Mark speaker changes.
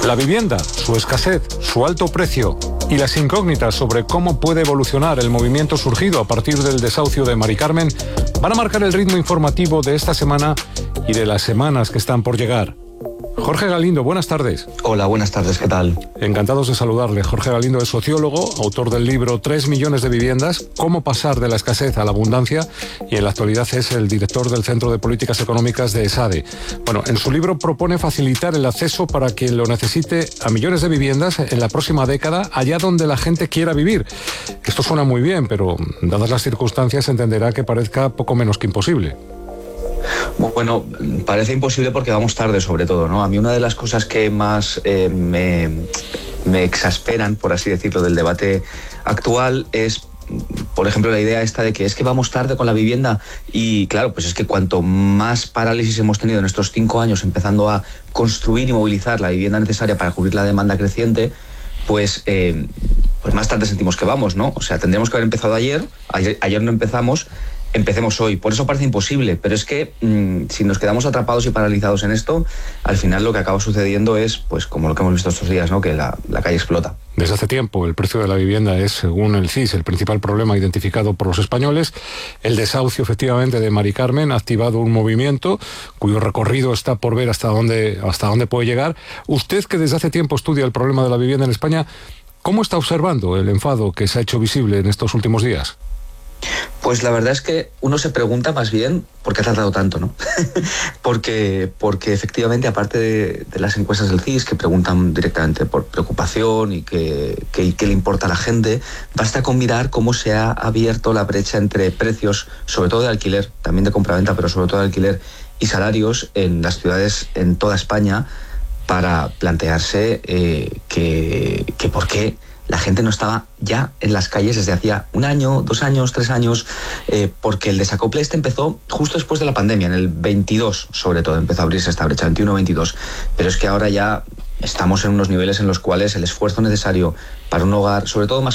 Speaker 1: La vivienda, su escasez, su alto precio y las incógnitas sobre cómo puede evolucionar el movimiento surgido a partir del desahucio de Mari Carmen van a marcar el ritmo informativo de esta semana y de las semanas que están por llegar. Jorge Galindo, buenas tardes.
Speaker 2: Hola, buenas tardes, ¿qué tal?
Speaker 1: Encantados de saludarle. Jorge Galindo es sociólogo, autor del libro 3 millones de viviendas, cómo pasar de la escasez a la abundancia, y en la actualidad es el director del Centro de Políticas Económicas de ESADE. Bueno, en su libro propone facilitar el acceso para quien lo necesite a millones de viviendas en la próxima década, allá donde la gente quiera vivir. Esto suena muy bien, pero dadas las circunstancias entenderá que parezca poco menos que imposible.
Speaker 2: Bueno, parece imposible porque vamos tarde, sobre todo, ¿no? A mí una de las cosas que más me exasperan, por así decirlo, del debate actual es, por ejemplo, la idea esta de que es que vamos tarde con la vivienda. Y claro, pues es que cuanto más parálisis hemos tenido en estos 5 años empezando a construir y movilizar la vivienda necesaria para cubrir la demanda creciente, pues más tarde sentimos que vamos, ¿no? O sea, tendríamos que haber empezado ayer no empezamos. Empecemos hoy. Por eso parece imposible, pero es que si nos quedamos atrapados y paralizados en esto, al final lo que acaba sucediendo es, pues como lo que hemos visto estos días, ¿no? Que la calle explota.
Speaker 1: Desde hace tiempo el precio de la vivienda es, según el CIS, el principal problema identificado por los españoles. El desahucio, efectivamente, de Mari Carmen ha activado un movimiento cuyo recorrido está por ver hasta dónde puede llegar. Usted, que desde hace tiempo estudia el problema de la vivienda en España, ¿cómo está observando el enfado que se ha hecho visible en estos últimos días?
Speaker 2: Pues la verdad es que uno se pregunta más bien por qué ha tardado tanto, ¿no? porque efectivamente, aparte de las encuestas del CIS que preguntan directamente por preocupación y qué le importa a la gente, basta con mirar cómo se ha abierto la brecha entre precios, sobre todo de alquiler, también de compraventa, pero sobre todo de alquiler, y salarios en las ciudades en toda España, para plantearse que por qué la gente no estaba ya en las calles desde hacía 1 año, 2 años, 3 años, porque el desacople empezó justo después de la pandemia, en el 22 sobre todo, empezó a abrirse esta brecha, 21-22, pero es que ahora ya estamos en unos niveles en los cuales el esfuerzo necesario para un hogar, sobre todo más